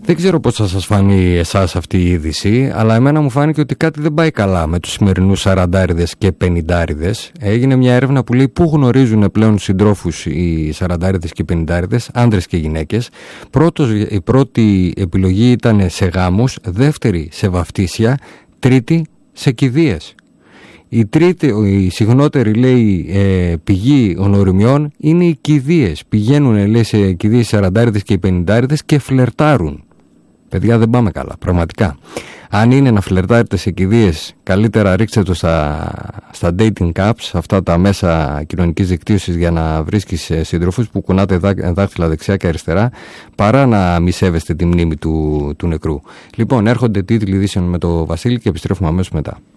Δεν ξέρω πώς θα σας φανεί εσάς αυτή η είδηση, αλλά εμένα μου φάνηκε ότι κάτι δεν πάει καλά με τους σημερινούς σαραντάριδες και πενηντάριδες. Έγινε μια έρευνα που λέει πού γνωρίζουν πλέον συντρόφους οι σαραντάριδες και οι πενηντάριδες, άντρες και γυναίκες. Η πρώτη επιλογή ήταν σε γάμους, δεύτερη σε βαφτίσια, τρίτη σε κηδείες. Η συχνότερη, λέει, πηγή ονοριμιών είναι οι κηδείες. Πηγαίνουν, λέει, σε κηδείες οι σαραντάριδες και οι πενηντάριδες και φλερτάρουν. Παιδιά, δεν πάμε καλά, πραγματικά. Αν είναι να φλερτάρετε σε κηδείες, καλύτερα ρίξτε το στα dating apps, αυτά τα μέσα κοινωνικής δικτύωσης, για να βρίσκεις σύντροφους που κουνάτε δάχτυλα δεξιά και αριστερά, παρά να μη σέβεστε τη μνήμη του νεκρού. Λοιπόν, έρχονται τίτλοι ειδήσεων με το Βασίλη και επιστρέφουμε αμέσως μετά.